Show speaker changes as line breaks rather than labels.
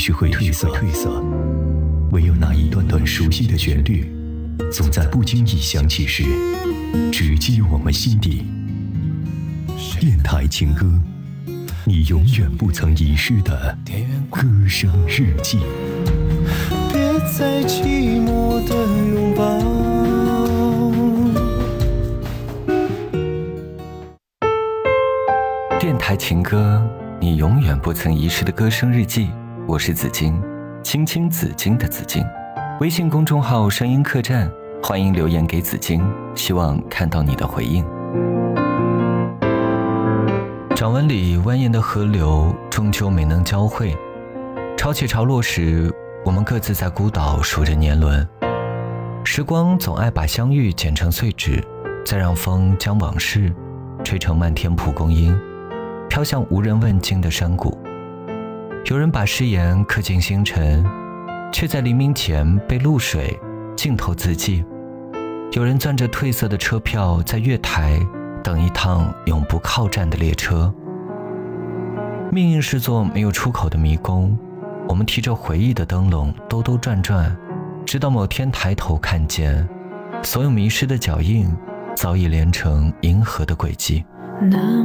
绪会褪色，唯有那一段段熟悉的旋律，总在不经意响起时，直击我们心底。电台情歌，你永远不曾遗失的歌声日记。
别再寂寞的拥抱。
电台情歌，你永远不曾遗失的歌声日记。我是紫金，青青紫金的紫金。微信公众号声音客栈，欢迎留言给紫金，希望看到你的回应。掌纹里蜿蜒的河流终究没能交汇，潮起潮落时，我们各自在孤岛数着年轮。时光总爱把相遇剪成碎纸，再让风将往事吹成漫天蒲公英，飘向无人问津的山谷。有人把誓言刻进星辰，却在黎明前被露水浸透自尽。有人攥着褪色的车票，在月台等一趟永不靠站的列车。命运是座没有出口的迷宫，我们提着回忆的灯笼兜兜转转，直到某天抬头看见，所有迷失的脚印早已连成银河的轨迹。